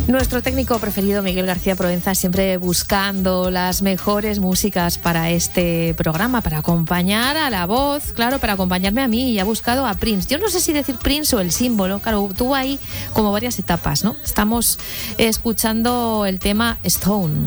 Nuestro técnico preferido, Miguel García Provenza, siempre buscando las mejores músicas para este programa, para acompañar a la voz, claro, para acompañarme a mí, y ha buscado a Prince. Yo no sé si decir Prince o el símbolo, claro, tuvo ahí como varias etapas, ¿no? Estamos escuchando el tema Stone.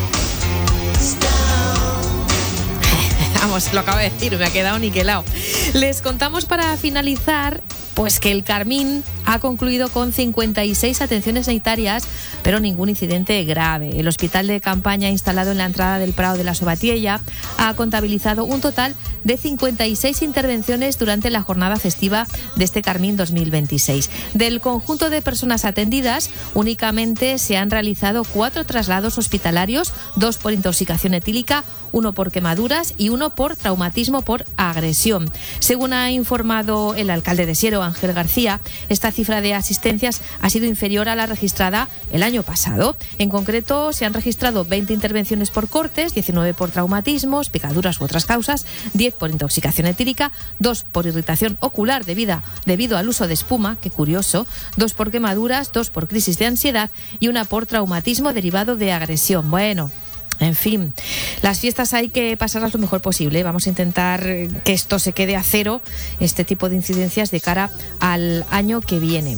Vamos, lo acabo de decir, me ha quedado niquelado. Les contamos para finalizar pues que el Carmín ha concluido con 56 atenciones sanitarias, pero ningún incidente grave. El hospital de campaña instalado en la entrada del Prado de la Sobatiella ha contabilizado un total de 56 intervenciones durante la jornada festiva de este Carmín 2026. Del conjunto de personas atendidas, únicamente se han realizado 4 traslados hospitalarios, 2 por intoxicación etílica, 1 por quemaduras y 1 por traumatismo por agresión. Según ha informado el alcalde de Siero, Ángel García, esta cifra de asistencias ha sido inferior a la registrada el año pasado. En concreto, se han registrado 20 intervenciones por cortes, 19 por traumatismos, picaduras u otras causas, 10 por intoxicación etílica, 2 por irritación ocular debido al uso de espuma, qué curioso, 2 por quemaduras, 2 por crisis de ansiedad y 1 por traumatismo derivado de agresión. Bueno, en fin, las fiestas hay que pasarlas lo mejor posible. Vamos a intentar que esto se quede a cero, este tipo de incidencias, de cara al año que viene.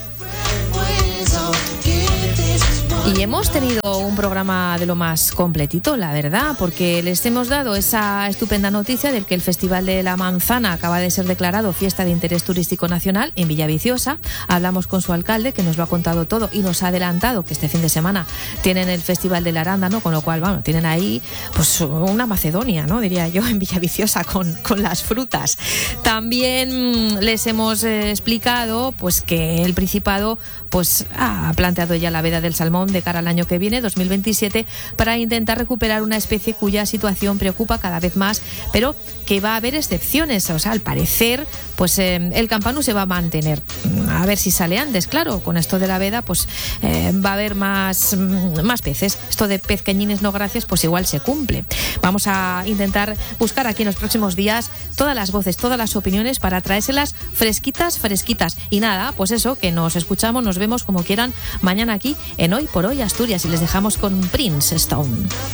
Y hemos tenido un programa de lo más completito, la verdad, porque les hemos dado esa estupenda noticia de que el Festival de la Manzana acaba de ser declarado Fiesta de Interés Turístico Nacional en Villaviciosa. Hablamos con su alcalde, que nos lo ha contado todo y nos ha adelantado que este fin de semana tienen el Festival del Arándano, con lo cual, bueno, tienen ahí pues una Macedonia, ¿no? Diría yo, en Villaviciosa con las frutas. También les hemos explicado pues que el Principado pues ha planteado ya la veda del salmón de cara al año que viene, 2027, para intentar recuperar una especie cuya situación preocupa cada vez más, pero que va a haber excepciones. O sea, al parecer, pues el campanu se va a mantener. A ver si sale antes, claro, con esto de la veda, pues va a haber más peces. Esto de pez cañines no gracias, pues igual se cumple. Vamos a intentar buscar aquí en los próximos días todas las voces, todas las opiniones para traérselas fresquitas. Y nada, pues eso, que nos escuchamos, nos vemos como quieran mañana aquí en Hoy por Hoy Asturias, y les dejamos con Prince Stone.